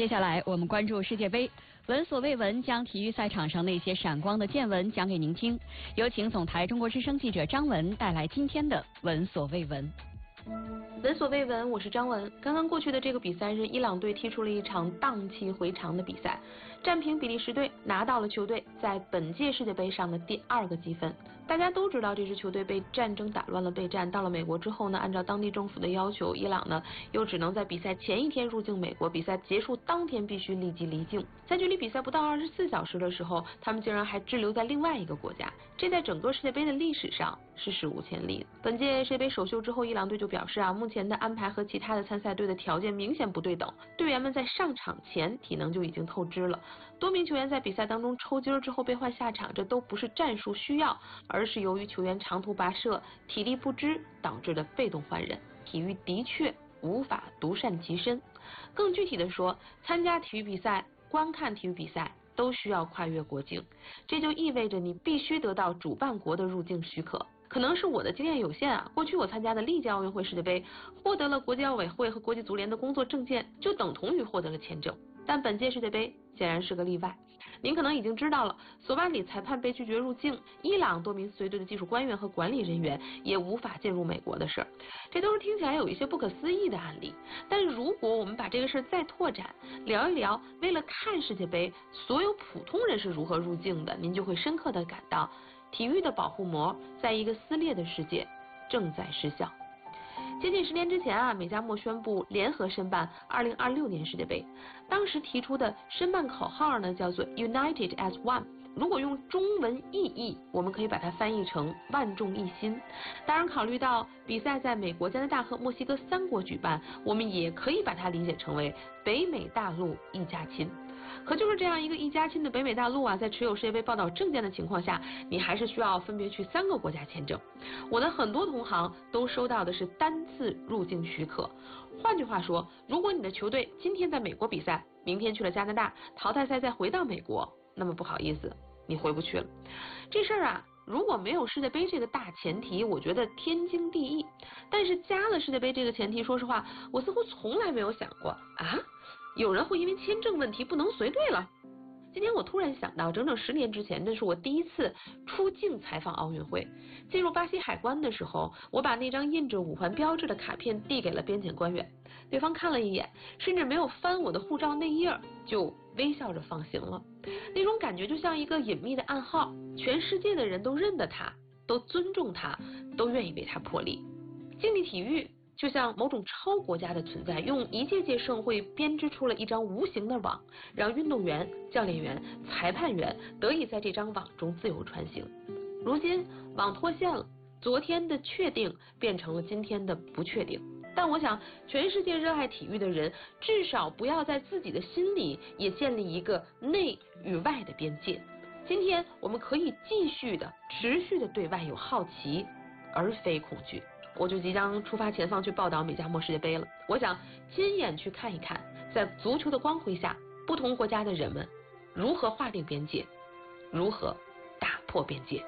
接下来我们关注世界杯，闻所未闻，将体育赛场上那些闪光的见闻讲给您听。有请总台中国之声记者张文带来今天的闻所未闻。 闻所未闻，我是张文。刚刚过去的这个比赛日，伊朗队踢出了一场荡气回肠的比赛，战平比利时队，拿到了球队在本届世界杯上的第2个积分。大家都知道这支球队被战争打乱了备战，到了美国之后呢，按照当地政府的要求，伊朗呢又只能在比赛前一天入境美国，比赛结束当天必须立即离境。在距离比赛不到24小时的时候，他们竟然还滞留在另外一个国家，这在整个世界杯的历史上是史无前例的。本届世界杯首秀之后，伊朗队就表示目前的安排和其他的参赛队的条件明显不对等，队员们在上场前体能就已经透支了，多名球员在比赛当中抽筋之后被换下场，这都不是战术需要，而是由于球员长途跋涉、体力不支导致的被动换人。体育的确无法独善其身，更具体的说，参加体育比赛、观看体育比赛都需要跨越国境，这就意味着你必须得到主办国的入境许可。可能是我的经验有限过去我参加的历届奥运会、世界杯，获得了国际奥委会和国际足联的工作证件，就等同于获得了签证。但本届世界杯显然是个例外。您可能已经知道了，索马里裁判被拒绝入境，伊朗多名随队的技术官员和管理人员也无法进入美国的事儿，这都是听起来有一些不可思议的案例。但如果我们把这个事儿再拓展，聊一聊为了看世界杯，所有普通人是如何入境的，您就会深刻地感到体育的保护膜在一个撕裂的世界正在失效。接近10年之前美加墨宣布联合申办2026年世界杯，当时提出的申办口号呢叫做 United as One， 如果用中文意译，我们可以把它翻译成万众一心。当然考虑到比赛在美国、加拿大和墨西哥3国举办，我们也可以把它理解成为北美大陆一家亲。可就是这样一个一家亲的北美大陆在持有世界杯报道证件的情况下，你还是需要分别去3个国家签证。我的很多同行都收到的是单次入境许可。换句话说，如果你的球队今天在美国比赛，明天去了加拿大，淘汰赛再回到美国，那么不好意思，你回不去了。这事儿如果没有世界杯这个大前提，我觉得天经地义。但是加了世界杯这个前提，说实话，我似乎从来没有想过有人会因为签证问题不能随队了。今天我突然想到，整整10年之前，这是我第一次出境采访奥运会。进入巴西海关的时候，我把那张印着5环标志的卡片递给了边检官员，对方看了一眼，甚至没有翻我的护照内页，就微笑着放行了。那种感觉就像一个隐秘的暗号，全世界的人都认得他，都尊重他，都愿意为他破例。竞技体育就像某种超国家的存在，用一届届盛会编织出了一张无形的网，让运动员、教练员、裁判员得以在这张网中自由穿行。如今网脱线了，昨天的确定变成了今天的不确定。但我想，全世界热爱体育的人，至少不要在自己的心里也建立一个内与外的边界。今天我们可以继续的、持续的对外有好奇，而非恐惧。我就即将出发前方去报道美加墨世界杯了。我想亲眼去看一看，在足球的光辉下，不同国家的人们如何划定边界，如何打破边界。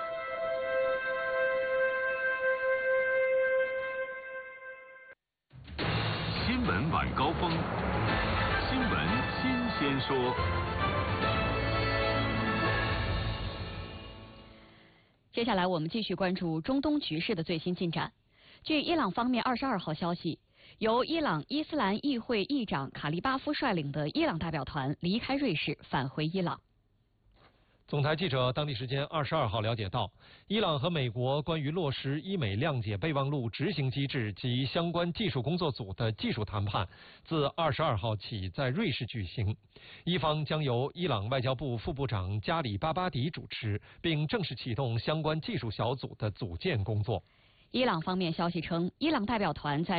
新闻晚高峰，新闻新鲜说。 接下来我们继续关注中东局势的最新进展。据伊朗方面22号消息，由伊朗伊斯兰议会议长卡利巴夫率领的伊朗代表团离开瑞士，返回伊朗。 总台记者当地时间22号了解到，伊朗和美国关于落实伊美谅解备忘录执行机制及相关技术工作组的技术谈判自22号起在瑞士举行，伊方将由伊朗外交部副部长加里巴巴迪主持，并正式启动相关技术小组的组建工作。 伊朗方面消息称，伊朗代表团在